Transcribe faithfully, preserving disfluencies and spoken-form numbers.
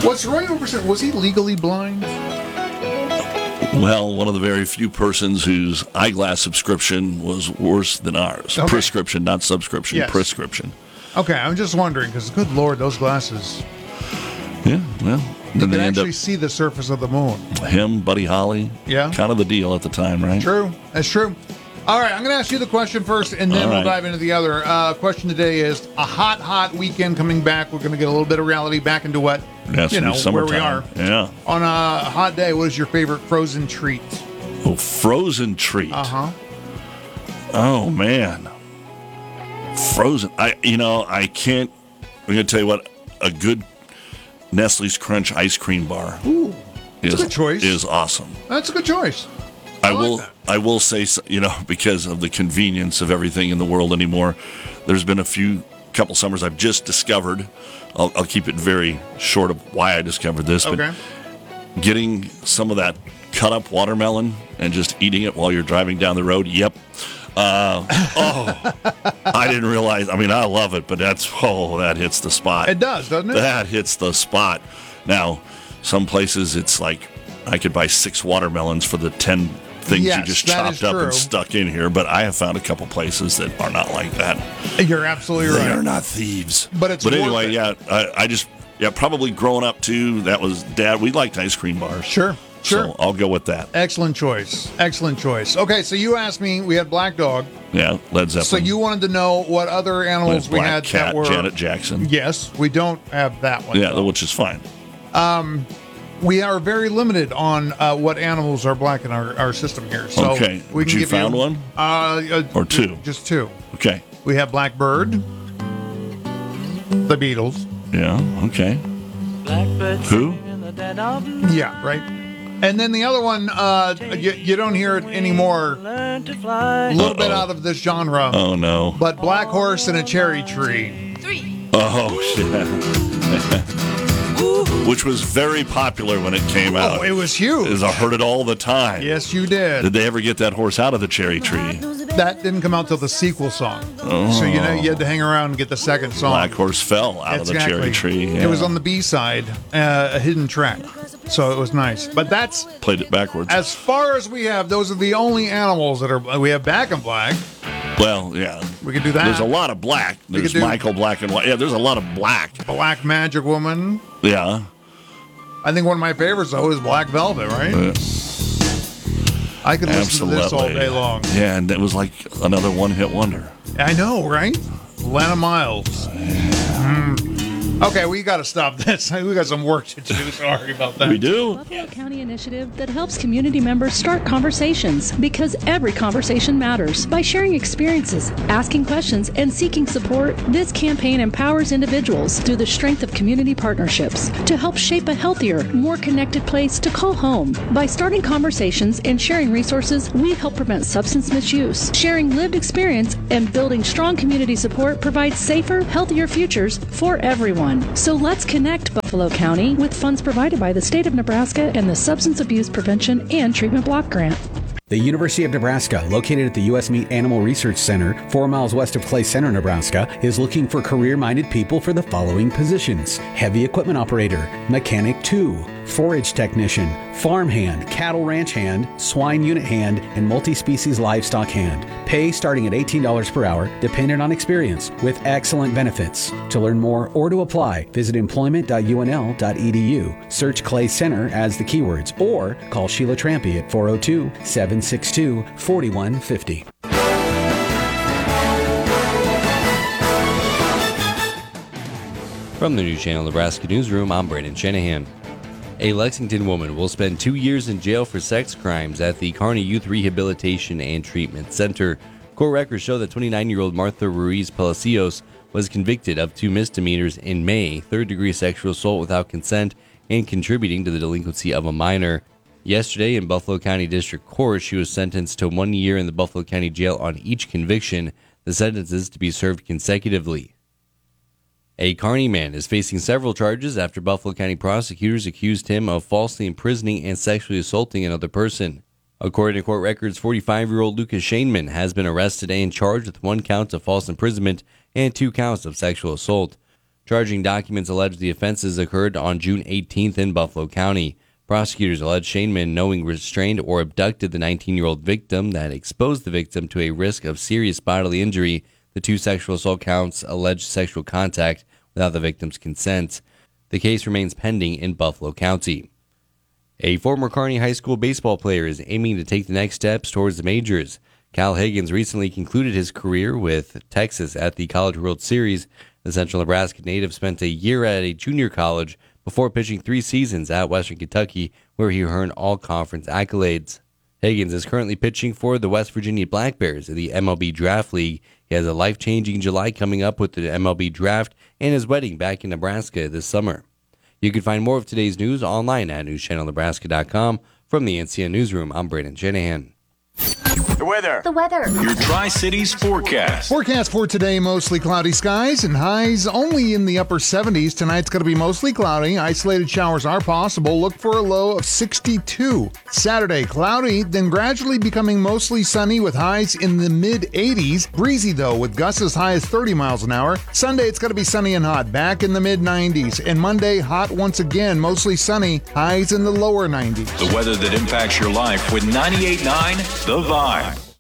What's Roy Orbison? Was he legally blind? Well, one of the very few persons whose eyeglass subscription was worse than ours. Okay. Prescription, not subscription. Yes. Prescription. Okay, I'm just wondering, because good Lord, those glasses. Yeah, well, You then can they end actually up see the surface of the moon. him, Buddy Holly. Yeah. Kind of the deal at the time, right? True. That's true. All right, I'm going to ask you the question first, and then All we'll right. dive into the other. Uh, question today is a hot, hot weekend coming back. We're going to get a little bit of reality back into what, Yes, you know, where we are. summertime. Yeah. On a hot day, what is your favorite frozen treat? Oh, frozen treat. Uh-huh. Oh, man. Frozen. I, you know, I can't. I'm going to tell you what, a good Nestle's Crunch ice cream bar Ooh, is, a good choice. is awesome. That's a good choice. I, I like will. that. I will say, so- you know, because of the convenience of everything in the world anymore, there's been a few couple summers I've just discovered. I'll, I'll keep it very short of why I discovered this, Okay. but getting some of that cut up watermelon and just eating it while you're driving down the road. Yep. Uh, oh, I didn't realize. I mean, I love it, but that's oh, that hits the spot. It does, doesn't it? That hits the spot. Now, some places it's like I could buy six watermelons for the ten things Yes, you just that is chopped up true. and stuck in here, but I have found a couple places that are not like that. You're absolutely They right. are not thieves. But it's But worth anyway, it. yeah, I, I just yeah, probably growing up too. That was Dad. We liked ice cream bars. Sure, sure. So I'll go with that. Excellent choice. Excellent choice. Okay, so you asked me, we had Black Dog. Yeah, Led Zeppelin. So you wanted to know what other animals we Black had Cat, that were. Janet Jackson. Yes, we don't have that one. Yeah, though. which is fine. We are very limited on uh, what animals are black in our, our system here. So Okay. we can You give found one? Uh, uh, Or two? Just two. Okay. We have Blackbird, the Beatles. Yeah. Okay. Blackbird Who? singing in the dead of night. Yeah, right. And then the other one, uh, you, you don't hear it anymore. Learn to A fly. little bit out of this genre. Oh no. But Black Horse and a Cherry Tree. Oh shit. Which was very popular when it came out. Oh, it was huge. Is I heard it all the time. Yes, you did. Did they ever get that horse out of the cherry tree? That didn't come out till the sequel song. Oh. So, you know, you had to hang around and get the second song. Black horse fell out of the cherry tree. It was on the B side, uh, a hidden track. So it was nice. But that's, Played it backwards. as far as we have, those are the only animals that are, we have Back in Black. Well, yeah. We could do that. There's a lot of black. There's could do- Michael Black and White. Yeah, there's a lot of black. Black Magic Woman. Yeah. I think one of my favorites, though, is Black Velvet, right? Uh, I could listen to this all absolutely. day long. Yeah, and it was like another one-hit wonder. I know, right? Lana Miles. Mm. Okay, we got to stop this. We got some work to do. Sorry about that. We do? Buffalo County initiative that helps community members start conversations because every conversation matters. By sharing experiences, asking questions, and seeking support, this campaign empowers individuals through the strength of community partnerships to help shape a healthier, more connected place to call home. By starting conversations and sharing resources, we help prevent substance misuse. Sharing lived experience and building strong community support provides safer, healthier futures for everyone. So let's connect Buffalo County with funds provided by the state of Nebraska and the Substance Abuse Prevention and Treatment Block Grant. The University of Nebraska, located at the U S Meat Animal Research Center, four miles west of Clay Center, Nebraska, is looking for career-minded people for the following positions: heavy equipment operator, mechanic two, forage technician, farmhand, cattle ranch hand, swine unit hand, and multi-species livestock hand. Pay starting at eighteen dollars per hour, dependent on experience, with excellent benefits. To learn more or to apply, visit employment dot U N L dot E D U. Search Clay Center as the keywords, or call Sheila Trampy at four oh two, seven six two, four one five oh. From the News Channel Nebraska Newsroom, I'm Brandon Shanahan. A Lexington woman will spend two years in jail for sex crimes at the Kearney Youth Rehabilitation and Treatment Center. Court records show that twenty-nine-year-old Martha Ruiz Palacios was convicted of two misdemeanors in May: third-degree sexual assault without consent and contributing to the delinquency of a minor. Yesterday in Buffalo County District Court, she was sentenced to one year in the Buffalo County Jail on each conviction, the sentences to be served consecutively. A Kearney man is facing several charges after Buffalo County prosecutors accused him of falsely imprisoning and sexually assaulting another person. According to court records, forty-five-year-old Lucas Shaneman has been arrested and charged with one count of false imprisonment and two counts of sexual assault. Charging documents allege the offenses occurred on June eighteenth in Buffalo County. Prosecutors allege Shaneman knowingly restrained or abducted the nineteen-year-old victim that exposed the victim to a risk of serious bodily injury. The two sexual assault counts allege sexual contact without the victim's consent. The case remains pending in Buffalo County. A former Kearney High School baseball player is aiming to take the next steps towards the majors. Cal Higgins recently concluded his career with Texas at the College World Series. The Central Nebraska native spent a year at a junior college before pitching three seasons at Western Kentucky, where he earned all-conference accolades. Higgins is currently pitching for the West Virginia Black Bears in the M L B Draft League. He has a life-changing July coming up with the M L B Draft and his wedding back in Nebraska this summer. You can find more of today's news online at news channel nebraska dot com. From the N C N Newsroom, I'm Brandon Shanahan. The weather. The weather. Your Tri-Cities forecast. Forecast for today, mostly cloudy skies and highs only in the upper seventies. Tonight's going to be mostly cloudy. Isolated showers are possible. Look for a low of sixty-two. Saturday, cloudy, then gradually becoming mostly sunny with highs in the mid-eighties. Breezy, though, with gusts as high as thirty miles an hour. Sunday, it's going to be sunny and hot, back in the mid-nineties. And Monday, hot once again, mostly sunny, highs in the lower nineties. The weather that impacts your life with ninety-eight point nine The Vibe.